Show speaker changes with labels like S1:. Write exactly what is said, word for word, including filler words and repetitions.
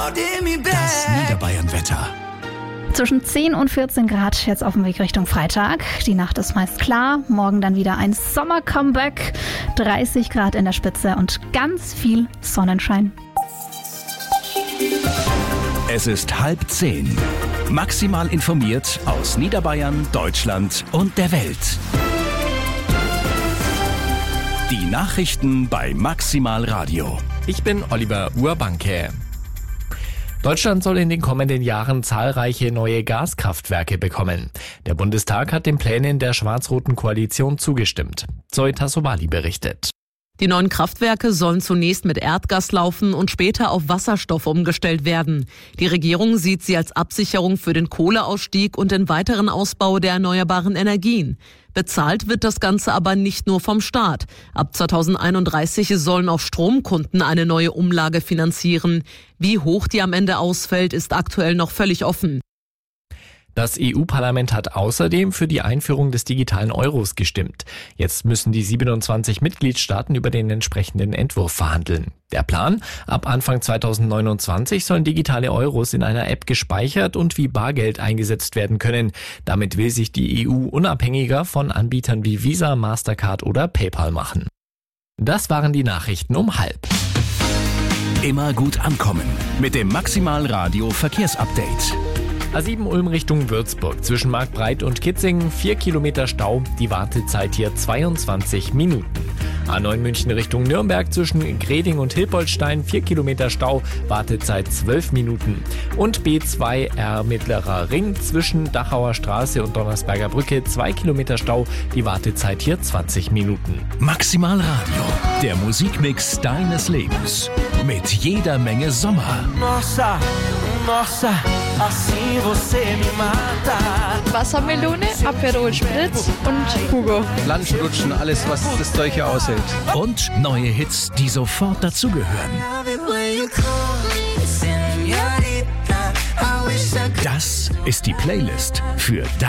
S1: Das Niederbayern-Wetter.
S2: Zwischen zehn und vierzehn Grad jetzt auf dem Weg Richtung Freitag. Die Nacht ist meist klar, morgen dann wieder ein Sommer-Comeback. dreißig Grad in der Spitze und ganz viel Sonnenschein.
S1: Es ist halb zehn. Maximal informiert aus Niederbayern, Deutschland und der Welt. Die Nachrichten bei Maximal Radio.
S3: Ich bin Oliver Urbanke. Deutschland soll in den kommenden Jahren zahlreiche neue Gaskraftwerke bekommen. Der Bundestag hat den Plänen der schwarz-roten Koalition zugestimmt. Zoe Tassovali berichtet.
S4: Die neuen Kraftwerke sollen zunächst mit Erdgas laufen und später auf Wasserstoff umgestellt werden. Die Regierung sieht sie als Absicherung für den Kohleausstieg und den weiteren Ausbau der erneuerbaren Energien. Bezahlt wird das Ganze aber nicht nur vom Staat. Ab zweitausendeinunddreißig sollen auch Stromkunden eine neue Umlage finanzieren. Wie hoch die am Ende ausfällt, ist aktuell noch völlig offen.
S3: Das E U-Parlament hat außerdem für die Einführung des digitalen Euros gestimmt. Jetzt müssen die siebenundzwanzig Mitgliedstaaten über den entsprechenden Entwurf verhandeln. Der Plan? Ab Anfang zweitausendneunundzwanzig sollen digitale Euros in einer App gespeichert und wie Bargeld eingesetzt werden können. Damit will sich die E U unabhängiger von Anbietern wie Visa, Mastercard oder PayPal machen. Das waren die Nachrichten um halb.
S1: Immer gut ankommen mit dem Maximal Radio Verkehrsupdate.
S3: A sieben Ulm Richtung Würzburg, zwischen Marktbreit und Kitzingen, vier Kilometer Stau, die Wartezeit hier zweiundzwanzig Minuten. A neun München Richtung Nürnberg, zwischen Greding und Hilpoltstein, vier Kilometer Stau, Wartezeit zwölf Minuten. Und B zwei R Mittlerer Ring, zwischen Dachauer Straße und Donnersberger Brücke, zwei Kilometer Stau, die Wartezeit hier zwanzig Minuten.
S1: Maximal Radio, der Musikmix deines Lebens. Mit jeder Menge Sommer.
S5: Nossa, nossa, assim você me mata.
S6: Wassermelone, Aperol Spritz und Hugo.
S7: Lunch, alles, was das Zeug hier aushält.
S1: Und neue Hits, die sofort dazugehören. Das ist die Playlist für